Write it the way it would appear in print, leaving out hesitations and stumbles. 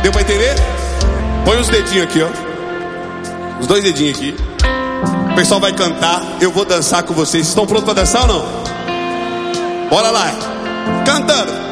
Deu pra entender? Põe os dedinhos aqui, ó. Os 2 dedinhos aqui. O pessoal vai cantar, eu vou dançar com vocês. Estão prontos pra dançar ou não? Bora lá. Cantando.